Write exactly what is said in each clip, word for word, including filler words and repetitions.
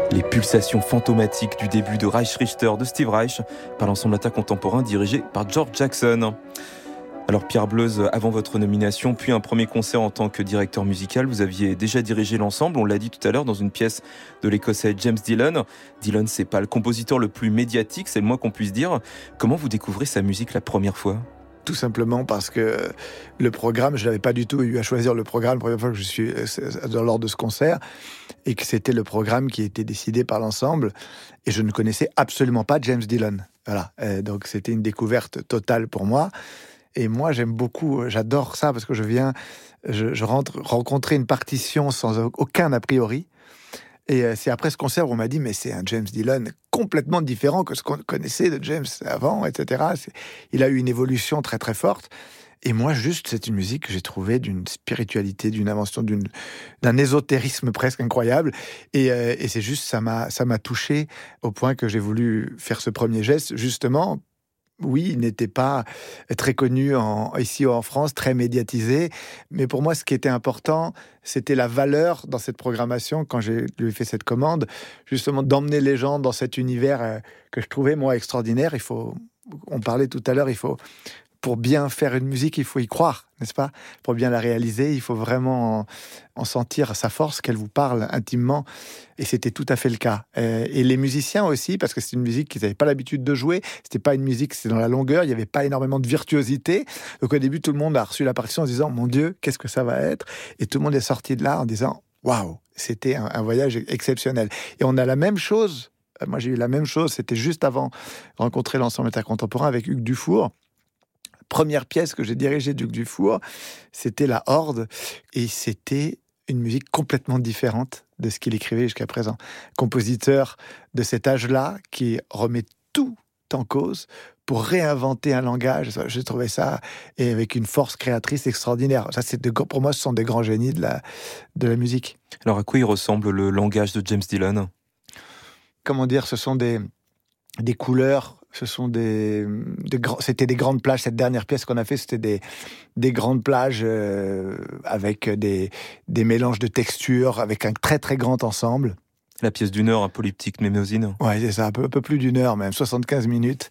Les pulsations fantomatiques du début de Reich Richter de Steve Reich par l'ensemble Attaque contemporain dirigé par George Jackson. Alors Pierre Bleuze, avant votre nomination, puis un premier concert en tant que directeur musical, vous aviez déjà dirigé l'ensemble, on l'a dit tout à l'heure, dans une pièce de l'Écossais James Dillon. Dillon, c'est pas le compositeur le plus médiatique, c'est le moins qu'on puisse dire. Comment vous découvrez sa musique la première fois ? Tout simplement parce que le programme, je n'avais pas du tout eu à choisir le programme la première fois que je suis lors de ce concert, et que c'était le programme qui était décidé par l'ensemble, et je ne connaissais absolument pas James Dillon. Voilà, et donc c'était une découverte totale pour moi. Et moi, j'aime beaucoup, j'adore ça, parce que je viens, je, je rentre rencontrer une partition sans aucun a priori. Et c'est après ce concert où on m'a dit, mais c'est un James Dillon complètement différent que ce qu'on connaissait de James avant, et cetera. C'est, il a eu une évolution très très forte. Et moi, juste, c'est une musique que j'ai trouvée d'une spiritualité, d'une invention, d'une, d'un ésotérisme presque incroyable. Et, euh, et c'est juste, ça m'a, ça m'a touché au point que j'ai voulu faire ce premier geste, justement. Oui, il n'était pas très connu en, ici en France, très médiatisé. Mais pour moi, ce qui était important, c'était la valeur dans cette programmation, quand j'ai lui fait cette commande, justement d'emmener les gens dans cet univers que je trouvais, moi, extraordinaire. Il faut, on parlait tout à l'heure, il faut, pour bien faire une musique, il faut y croire, n'est-ce pas ? Pour bien la réaliser, il faut vraiment en, en sentir sa force, qu'elle vous parle intimement. Et c'était tout à fait le cas. Et les musiciens aussi, parce que c'est une musique qu'ils n'avaient pas l'habitude de jouer. C'était pas une musique, c'était dans la longueur. Il n'y avait pas énormément de virtuosité. Donc au début, tout le monde a reçu la partition en se disant « Mon Dieu, qu'est-ce que ça va être ?» Et tout le monde est sorti de là en disant « Waouh, c'était un, un voyage exceptionnel. » Et on a la même chose. Moi, j'ai eu la même chose. C'était juste avant de rencontrer l'ensemble Attaque contemporain avec Hugues Dufour. Première pièce que j'ai dirigée d'Hugues Dufour, c'était La Horde, et c'était une musique complètement différente de ce qu'il écrivait jusqu'à présent. Compositeur de cet âge-là, qui remet tout en cause pour réinventer un langage. J'ai trouvé ça, et avec une force créatrice extraordinaire. Ça, c'est de, pour moi, ce sont des grands génies de la, de la musique. Alors, à quoi il ressemble le langage de James Dillon ? Comment dire, ce sont des, des couleurs. Ce sont des, des grands, c'était des grandes plages. Cette dernière pièce qu'on a fait, c'était des, des grandes plages euh, avec des, des mélanges de textures, avec un très très grand ensemble. La pièce d'une heure, un polyptyque Mnémosyne. Ouais, c'est ça, un peu, un peu plus d'une heure même, soixante-quinze minutes.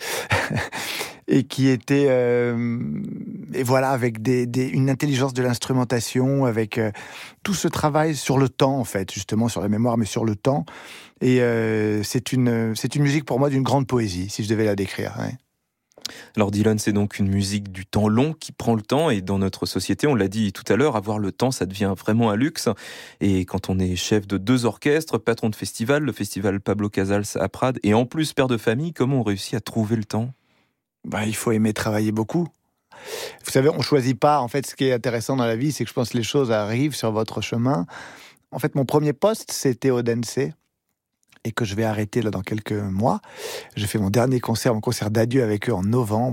Et qui était, euh, et voilà, avec des, des, une intelligence de l'instrumentation, avec euh, tout ce travail sur le temps, en fait, justement, sur la mémoire, mais sur le temps. Et euh, c'est une, c'est une musique pour moi d'une grande poésie, si je devais la décrire. Ouais. Alors Dillon, c'est donc une musique du temps long qui prend le temps, et dans notre société, on l'a dit tout à l'heure, avoir le temps, ça devient vraiment un luxe. Et quand on est chef de deux orchestres, patron de festival, le festival Pablo Casals à Prades, et en plus père de famille, comment on réussit à trouver le temps ? Ben, il faut aimer travailler beaucoup. Vous savez, on choisit pas. En fait, ce qui est intéressant dans la vie, c'est que je pense que les choses arrivent sur votre chemin. En fait, mon premier poste, c'était Odense, et que je vais arrêter là dans quelques mois. J'ai fait mon dernier concert, mon concert d'adieu avec eux en novembre.